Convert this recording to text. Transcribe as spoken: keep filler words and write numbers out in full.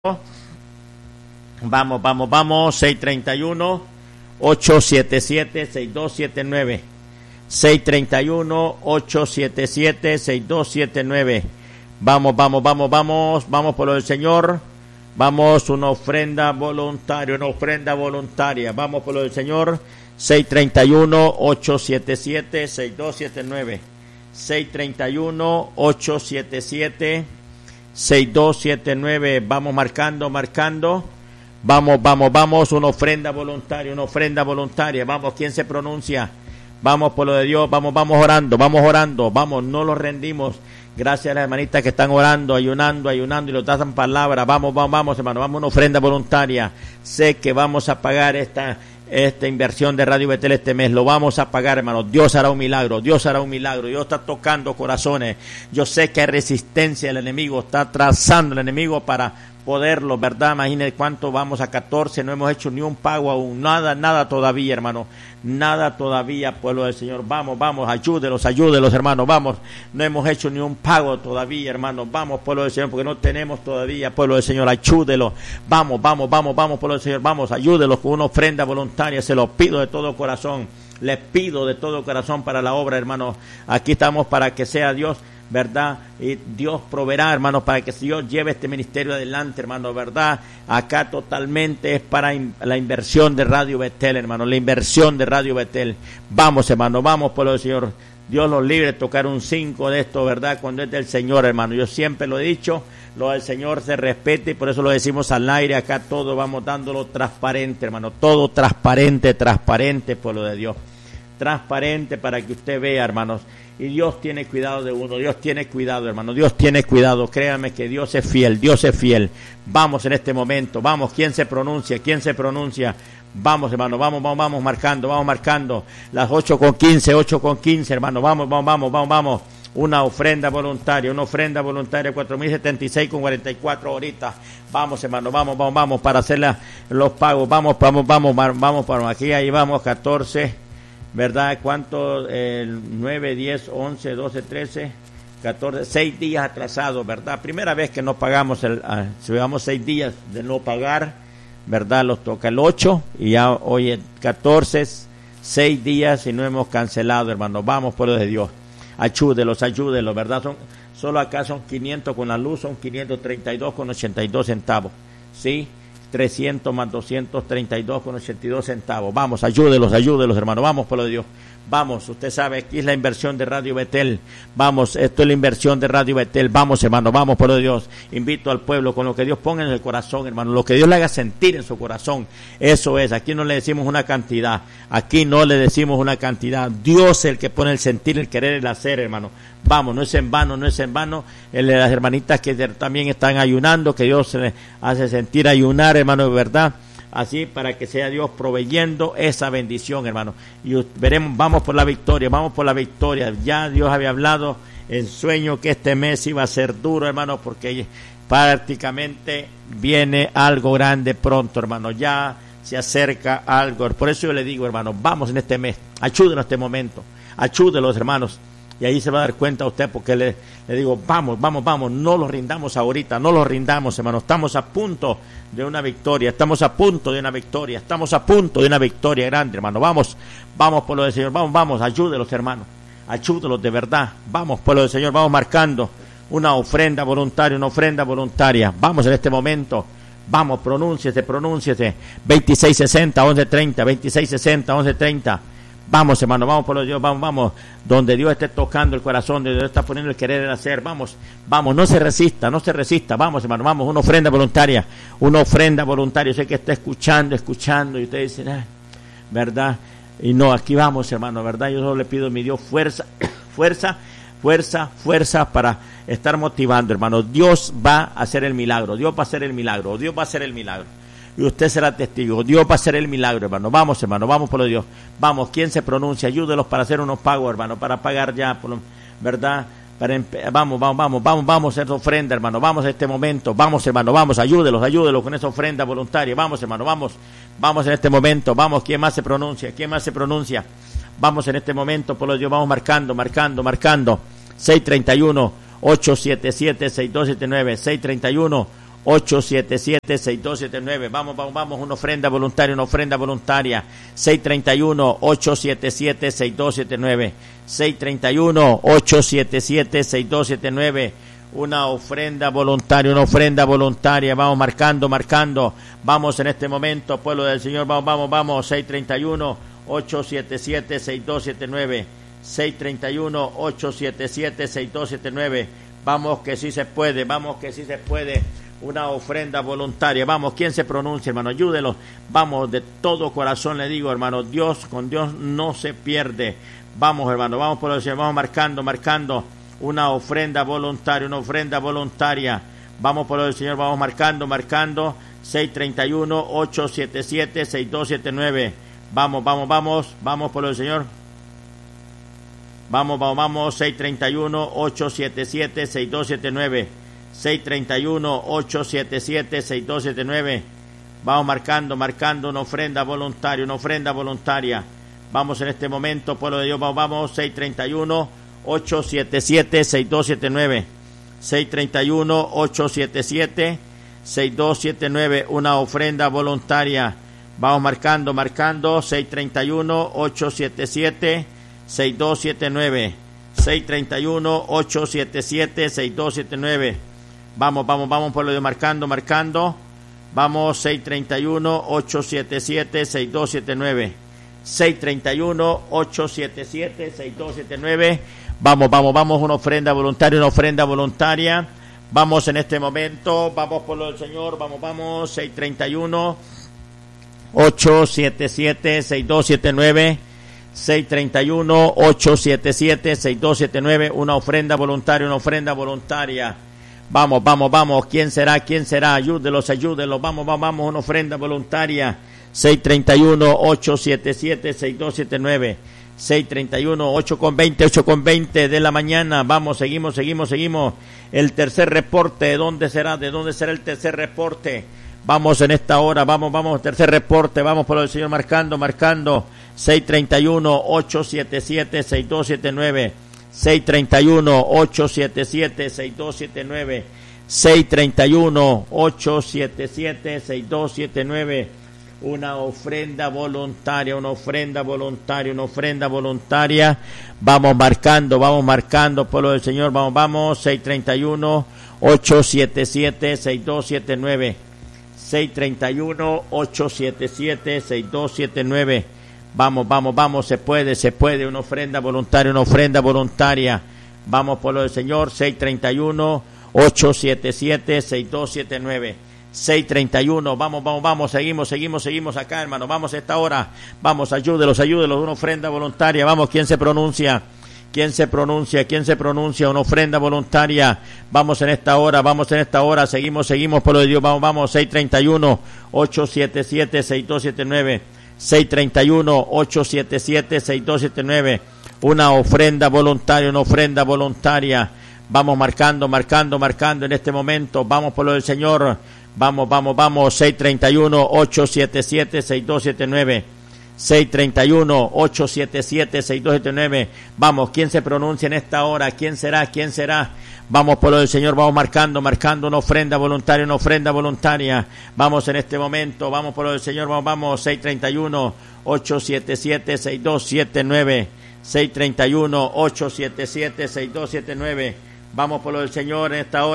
Vamos, vamos, vamos. seis treinta y uno, ocho siete siete, seis dos siete nueve. seis treinta y uno, ocho siete siete, seis dos siete nueve. Vamos, vamos, vamos, vamos. Vamos por lo del Señor. Vamos, una ofrenda voluntaria, una ofrenda voluntaria. Vamos por lo del Señor. seis treinta y uno, ocho siete siete, seis dos siete nueve. seis treinta y uno, ocho siete siete, seis dos siete nueve. Vamos marcando, marcando. Vamos, vamos, vamos. Una ofrenda voluntaria, una ofrenda voluntaria. Vamos, ¿quién se pronuncia? Vamos por lo de Dios. Vamos, vamos orando, vamos orando. Vamos, no los rendimos. Gracias a las hermanitas que están orando, ayunando, ayunando y lo dan palabra. Vamos, vamos, vamos, hermano. Vamos, una ofrenda voluntaria. Sé que vamos a pagar esta esta inversión de Radio Betel este mes. Lo vamos a pagar, hermano. Dios hará un milagro. Dios hará un milagro. Dios está tocando corazones. Yo sé que hay resistencia del enemigo. Está trazando el enemigo para poderlo, ¿verdad? Imagínense cuánto vamos a catorce, no hemos hecho ni un pago aún, nada, nada todavía, hermano, nada todavía, pueblo del Señor. Vamos, vamos, ayúdelos, ayúdelos, hermano, vamos, no hemos hecho ni un pago todavía, hermano, vamos, pueblo del Señor, porque no tenemos todavía, pueblo del Señor, ayúdelos, vamos, vamos, vamos, vamos, pueblo del Señor, vamos, ayúdelos con una ofrenda voluntaria, se lo pido de todo corazón, les pido de todo corazón para la obra, hermano. Aquí estamos para que sea Dios, ¿verdad? Y Dios proveerá, hermano, para que Dios lleve este ministerio adelante, hermano, ¿verdad? Acá totalmente es para in- la inversión de Radio Betel, hermano, la inversión de Radio Betel. Vamos, hermano, vamos, pueblo del Señor. Dios los libre de tocar un cinco de esto, ¿verdad? Cuando es del Señor, hermano. Yo siempre lo he dicho, lo del Señor se respete y por eso lo decimos al aire. Acá todo vamos dándolo transparente, hermano. Todo transparente, transparente, pueblo de Dios. Transparente para que usted vea, hermanos. Y Dios tiene cuidado de uno, Dios tiene cuidado, hermano, Dios tiene cuidado, créanme que Dios es fiel, Dios es fiel. Vamos en este momento, vamos, ¿quién se pronuncia? ¿Quién se pronuncia? Vamos, hermano, vamos, vamos, vamos marcando, vamos marcando. Las ocho con quince, ocho con quince, hermano, vamos, vamos, vamos, vamos, vamos. Una ofrenda voluntaria, una ofrenda voluntaria, cuatro mil setenta y seis con cuarenta y cuatro horitas. Vamos, hermano, vamos, vamos, vamos, para hacer la, los pagos, vamos, vamos, vamos, vamos, vamos, vamos, aquí, ahí vamos, catorce. ¿Verdad? ¿Cuánto? Eh, nueve, diez, once, doce, trece, catorce, seis días atrasados, ¿verdad? Primera vez que no pagamos, el, ah, si llevamos seis días de no pagar, ¿verdad? Los toca el ocho y ya hoy es catorce, seis días y no hemos cancelado, hermano. Vamos, pueblo de Dios. Ayúdelos, ayúdelos, ¿verdad? Son, solo acá son quinientos con la luz, son quinientos treinta y dos con ochenta y dos centavos, ¿sí? trescientos más doscientos treinta y dos con ochenta y dos centavos. Vamos, ayúdelos, ayúdelos, hermano. Vamos, pueblo de Dios. Vamos, usted sabe, aquí es la inversión de Radio Betel. Vamos, esto es la inversión de Radio Betel. Vamos, hermano, vamos, pueblo de Dios. Invito al pueblo con lo que Dios ponga en el corazón, hermano. Lo que Dios le haga sentir en su corazón. Eso es. Aquí no le decimos una cantidad. Aquí no le decimos una cantidad. Dios es el que pone el sentir, el querer, el hacer, hermano. Vamos, no es en vano, no es en vano. El de las hermanitas que también están ayunando, que Dios se les hace sentir ayunar, hermano, de verdad. Así para que sea Dios proveyendo esa bendición, hermano. Y veremos, vamos por la victoria, vamos por la victoria. Ya Dios había hablado en sueño que este mes iba a ser duro, hermano, porque prácticamente viene algo grande pronto, hermano. Ya se acerca algo. Por eso yo le digo, hermano, vamos en este mes, ayúdenos en este momento, ayúdenos, hermanos. Y ahí se va a dar cuenta usted, porque le, le digo, vamos, vamos, vamos, no los rindamos ahorita, no los rindamos, hermano. Estamos a punto de una victoria, estamos a punto de una victoria, estamos a punto de una victoria grande, hermano. Vamos, vamos, pueblo del Señor, vamos, vamos, ayúdelos, hermano, ayúdelos de verdad. Vamos, pueblo del Señor, vamos marcando una ofrenda voluntaria, una ofrenda voluntaria. Vamos en este momento, vamos, pronúnciese, pronúnciese. veintiséis sesenta, once treinta, veintiséis sesenta, once treinta. Vamos, hermano, vamos por los Dios, vamos, vamos, donde Dios esté tocando el corazón, donde Dios está poniendo el querer, el hacer, vamos, vamos, no se resista, no se resista, vamos, hermano, vamos, una ofrenda voluntaria, una ofrenda voluntaria. Yo sé que está escuchando, escuchando, y ustedes dicen, ah, ¿verdad? Y no, aquí vamos, hermano, ¿verdad? Yo solo le pido a mi Dios fuerza, fuerza, fuerza, fuerza para estar motivando, hermano. Dios va a hacer el milagro, Dios va a hacer el milagro, Dios va a hacer el milagro. Y usted será testigo. Dios va a hacer el milagro, hermano. Vamos, hermano, vamos por lo de Dios. Vamos, ¿quién se pronuncia? Ayúdelos para hacer unos pagos, hermano, para pagar ya, por lo, ¿verdad? Para empe- vamos, vamos, vamos, vamos, vamos a hacer ofrenda, hermano. Vamos a este momento. Vamos, hermano, vamos, ayúdelos, ayúdelos con esa ofrenda voluntaria. Vamos, hermano, vamos. Vamos en este momento. Vamos, ¿quién más se pronuncia? ¿Quién más se pronuncia? Vamos en este momento, por lo de Dios. Vamos marcando, marcando, marcando. seis treinta y uno, ocho siete siete, seis dos siete nueve. seis treinta y uno, ocho siete siete, seis dos siete nueve. Vamos, vamos, vamos, una ofrenda voluntaria, una ofrenda voluntaria. seis tres uno, ocho siete siete, seis dos siete nueve. seis tres uno, ocho siete siete, seis dos siete nueve. Una ofrenda voluntaria, una ofrenda voluntaria. Vamos marcando, marcando. Vamos en este momento, pueblo del Señor. Vamos, vamos, vamos. seis tres uno, ocho siete siete, seis dos siete nueve. seis tres uno, ocho siete siete, seis dos siete nueve. Vamos que sí se puede, vamos que sí se puede. Una ofrenda voluntaria. Vamos, ¿quién se pronuncia, hermano? Ayúdelo. Vamos, de todo corazón le digo, hermano, Dios, con Dios no se pierde. Vamos, hermano, vamos por el Señor, vamos marcando, marcando. Una ofrenda voluntaria, una ofrenda voluntaria. Vamos por el Señor, vamos marcando, marcando. seis tres uno, ocho siete siete, seis dos siete nueve. Vamos, vamos, vamos, vamos por el Señor. Vamos, vamos, vamos. seis tres uno, ocho siete siete, seis dos siete nueve. seis tres uno, ocho siete siete, seis dos siete nueve. Vamos marcando, marcando una ofrenda voluntaria, una ofrenda voluntaria. Vamos en este momento, pueblo de Dios, vamos, vamos. seis tres uno, ocho siete siete, seis dos siete nueve. seis tres uno, ocho siete siete, seis dos siete nueve. Una ofrenda voluntaria. Vamos marcando, marcando. seis tres uno, ocho siete siete, seis dos siete nueve. seis tres uno, ocho siete siete, seis dos siete nueve. Vamos, vamos, vamos, pueblo de Dios, marcando, marcando. Vamos, seis tres uno, ocho siete siete, seis dos siete nueve. seis tres uno, ocho siete siete, seis dos siete nueve. Vamos, vamos, vamos, una ofrenda voluntaria, una ofrenda voluntaria. Vamos en este momento, vamos por lo del Señor, vamos, vamos. seis tres uno, ocho siete siete, seis dos siete nueve. seis tres uno, ocho siete siete, seis dos siete nueve. Una ofrenda voluntaria, una ofrenda voluntaria. Vamos, vamos, vamos. ¿Quién será? ¿Quién será? Ayúdelos, ayúdelos. Vamos, vamos, vamos. Una ofrenda voluntaria. seis tres uno, ocho siete siete, seis dos siete nueve. seis tres uno, ocho con veinte, ocho con veinte de la mañana. Vamos, seguimos, seguimos, seguimos. El tercer reporte. ¿De dónde será? ¿De dónde será el tercer reporte? Vamos en esta hora. Vamos, vamos. Tercer reporte. Vamos por el Señor marcando, marcando. seis tres uno, ocho siete siete, seis dos siete nueve. seis tres uno, ocho siete siete, seis dos siete nueve. seis tres uno, ocho siete siete, seis dos siete nueve. Una ofrenda voluntaria, una ofrenda voluntaria, una ofrenda voluntaria. Vamos marcando, vamos marcando, pueblo del Señor, vamos, vamos. seis tres uno, ocho siete siete, seis dos siete nueve. seis tres uno, ocho siete siete, seis dos siete nueve. Vamos, vamos, vamos, se puede, se puede, una ofrenda voluntaria, una ofrenda voluntaria. Vamos por lo del Señor, seis tres uno, ocho siete siete, seis dos siete nueve. seis tres uno, vamos, vamos, vamos, seguimos, seguimos, seguimos acá, hermano, vamos a esta hora. Vamos, ayúdelos, ayúdelos, una ofrenda voluntaria. Vamos, ¿quién se pronuncia? ¿Quién se pronuncia? ¿Quién se pronuncia? Una ofrenda voluntaria. Vamos en esta hora, vamos en esta hora, seguimos, seguimos por lo de Dios, vamos, vamos, seis tres uno, ocho siete siete, seis dos siete nueve. seis tres uno, ocho siete siete, seis dos siete nueve. Una ofrenda voluntaria, una ofrenda voluntaria. Vamos marcando, marcando, marcando en este momento. Vamos por lo del Señor. Vamos, vamos, vamos. seis tres uno, ocho siete siete, seis dos siete nueve. seis tres uno, ocho siete siete, seis dos siete nueve. Vamos, ¿quién se pronuncia en esta hora? ¿Quién será? ¿Quién será? Vamos por lo del Señor, vamos marcando, marcando una ofrenda voluntaria, una ofrenda voluntaria. Vamos en este momento, vamos por lo del Señor, vamos, vamos. seis tres uno, ocho siete siete, seis dos siete nueve. seis tres uno, ocho siete siete, seis dos siete nueve. Vamos por lo del Señor en esta hora.